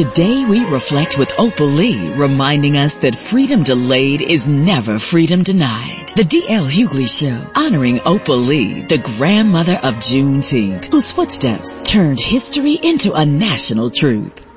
Today we reflect with Opal Lee, reminding us that freedom delayed is never freedom denied. The D.L. Hughley Show, honoring Opal Lee, the grandmother of Juneteenth, whose footsteps turned history into a national truth.